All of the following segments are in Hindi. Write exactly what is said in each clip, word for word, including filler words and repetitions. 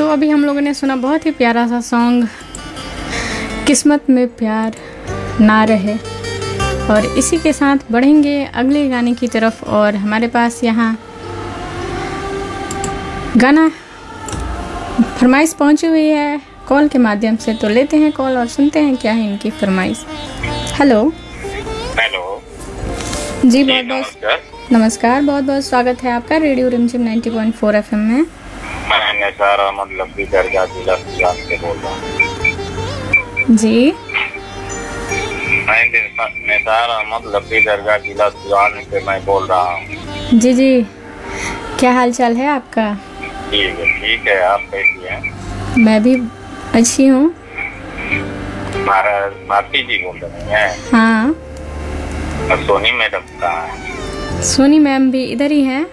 तो अभी हम लोगों ने सुना बहुत ही प्यारा सा सॉन्ग किस्मत में प्यार ना रहे, और इसी के साथ बढ़ेंगे अगले गाने की तरफ। और हमारे पास यहाँ गाना फरमाइश पहुंची हुई है कॉल के माध्यम से, तो लेते हैं कॉल और सुनते हैं क्या है इनकी फरमाइश। हेलो हेलो जी, बहुत बहुत नमस्कार, बहुत बहुत स्वागत है आपका रेडियो रिमझिम नब्बे पॉइंट चार एफएम में। मैं निसार अहमद लब्बी दरगाह जिला सिवान से बोल रहा हूँ जी। मैं निसार अहमद लब्बी दरगाह जिला सिवान से मैं बोल रहा हूँ। जी जी, क्या हाल चाल है आपका? ठीक है, ठीक है, आप कैसी हैं? मैं भी अच्छी हूँ। भारती जी बोल रही हैं? हाँ। और सोनी मैडम कहाँ है? सोनी मैम भी इधर ही हैं।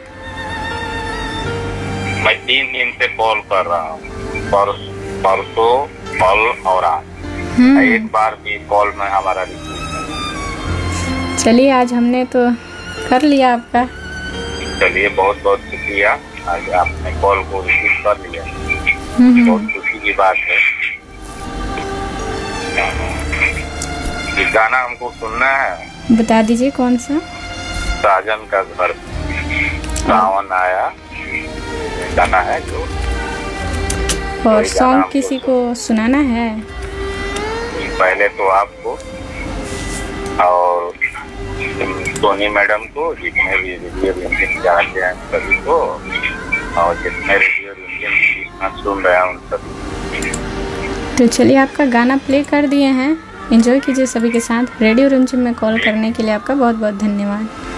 मैं तीन दिन से कॉल कर रहा हूँ, परसों, कल और आज। एक बार भी कॉल में हमारा रिसीव नहीं। चलिए, आज हमने तो कर लिया आपका। चलिए, बहुत बहुत शुक्रिया, आज आपने कॉल को रिसीव कर लिया, बहुत खुशी की बात है। ये गाना हमको सुनना है, बता दीजिए कौन सा? साजन का घर सावन आया गाना है जो। और सॉन्ग किसी को सुनाना है? पहले तो आपको और सोनी मैडम को, जितने भी रेडियो रिमझिम जानते हैं सभी को, और जितने रेडियो रिमझिम सुन रहे हैं उन सभी। तो चलिए, आपका गाना प्ले कर दिए हैं, एंजॉय कीजिए सभी के साथ। रेडियो रिमझिम में कॉल करने के लिए आपका बहुत बहुत धन्यवाद।